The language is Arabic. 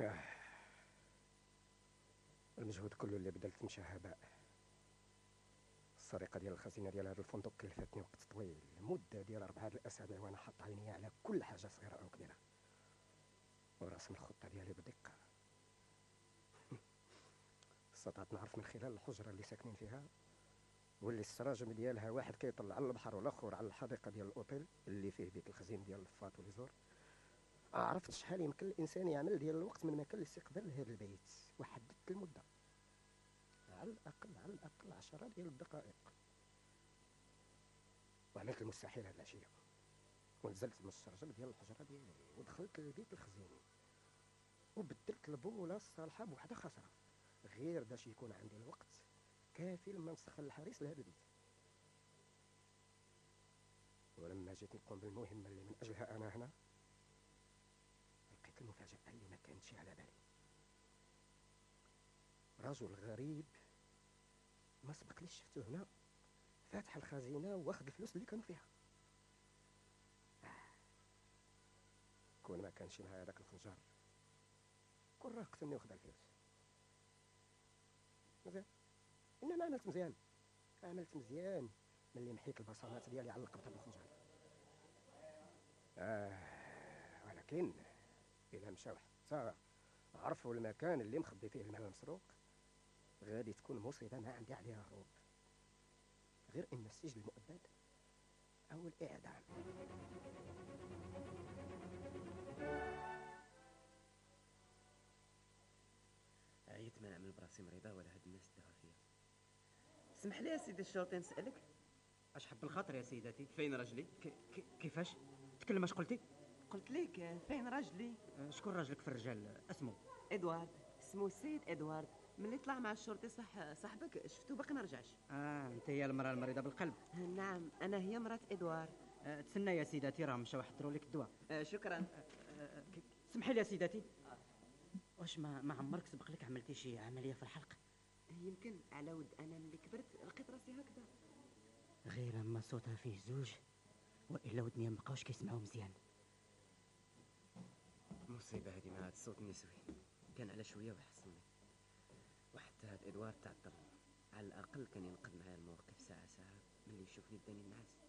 آه. المجهود كله اللي بذلت مشى هباء. السرقه ديال الخزينه ديال هذا الفندق كلفتني وقت طويل، مده ديال 4 الاسابيع وانا حاط عيني على كل حاجه صغيره او كبيره، ورسم الخطه ديالي بدقه. استطعت نعرف من خلال الحجره اللي ساكنين فيها، واللي السراجم ديالها واحد كيطلع على البحر والاخر على الحديقه ديال الاوتيل اللي فيه بيت الخزين ديال الفات وليزور. عرفت شحال يمكن الانسان يعمل ديال الوقت من مكان الاستقبال لهذا البيت، وحددت المده على الاقل 10 ديال الدقائق، وعملت المستحيل هاد العشيه، ونزلت من الشرجم ديال الحجره ديالي ودخلت لبيت الخزين، وبدلت البوله الصالحه بوحده خاسره، غير باش يكون عندي الوقت كافي لما نسخن الحريص لهذا البيت. ولما جيت نقوم بالمهمه اللي من اجلها انا هنا، لقيت المفاجاه اللي ما كانتش على بالي. رجل غريب ما سبقليش شفته هنا فاتح الخزينه واخد الفلوس اللي كانوا فيها. كون ما كانش معايا داك الخنجر كون راه قتلني وخد الفلوس. مزيان، انما عملت مزيان ملي محيت البصمات ديالي على القبضه بالخنجر. ولكن الا مشاو حتى عرفوا المكان اللي مخبي فيه المال المسروق، غادي تكون مصيبه ما عندي عليها هروب، غير اما السجن المؤبد او الاعدام. عيت ما نعمل براسي مريضه ولا هاد الناس داها فيا. اسمح لي يا سيدي الشرطي نسالك. اش حب الخاطر يا سيداتي؟ فين راجلي؟ كيفاش تكلم؟ اش قلتي؟ قلت لك فين راجلي؟ شكون راجلك في الرجال؟ اسمه ادوارد، اسمه السيد ادوارد. ملي طلع مع الشرطي صاحبك شفتو باقي ما رجعش. انت هي المراه المريضه بالقلب؟ نعم انا هي مرات ادوارد. تسنى يا سيداتي، راهم مشاو يحضروا لك الدواء. شكرا. سمحي لي يا سيداتي، واش ما عمرك سبق لك عملتي شي عمليه في الحلق؟ يمكن على ود انا ملي كبرت لقيت راسي هكذا. غير اما صوتها فيه زوج، والا ودنيا مبقاوش كيسمعوا مزيان. مصيبه هذه مع هاد الصوت النسوي، كان على شويه وحصلني. وحتى هاد ادوارد تعطل، على الاقل كان ينقذ معايا الموقف ساعه ملي يشوفني داني النعاس.